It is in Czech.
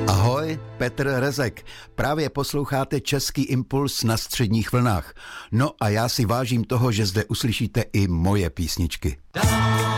Ahoj, Petr Rezek. Právě posloucháte Český impuls na středních vlnách. No a já si vážím toho, že zde uslyšíte i moje písničky.